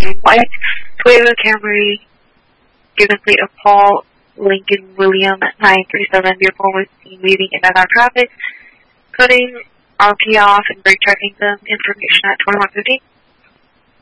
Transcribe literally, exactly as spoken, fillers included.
a white Toyota Camry, given plate of Paul Lincoln William nine three seven. Vehicle was seen leaving in another traffic, cutting R P off and brake checking them. Information at twenty-one fifty.